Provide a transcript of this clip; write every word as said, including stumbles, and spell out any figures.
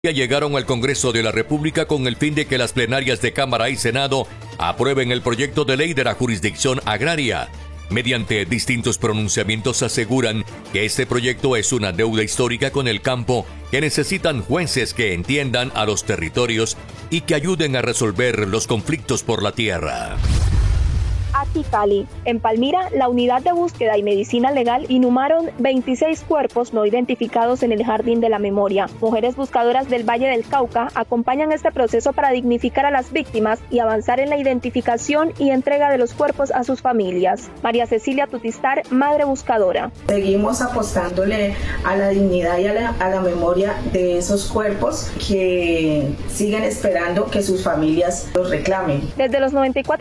Ya llegaron al Congreso de la República con el fin de que las plenarias de Cámara y Senado aprueben el proyecto de ley de la jurisdicción agraria. Mediante distintos pronunciamientos aseguran que este proyecto es una deuda histórica con el campo, que necesitan jueces que entiendan a los territorios y que ayuden a resolver los conflictos por la tierra. Aquí Cali. En Palmira, la Unidad de Búsqueda y Medicina Legal inhumaron veintiséis cuerpos no identificados en el Jardín de la Memoria. Mujeres buscadoras del Valle del Cauca acompañan este proceso para dignificar a las víctimas y avanzar en la identificación y entrega de los cuerpos a sus familias. María Cecilia Tutistar, madre buscadora. Seguimos apostándole a la dignidad y a la, a la memoria de esos cuerpos que siguen esperando que sus familias los reclamen. Desde los noventa y cuatro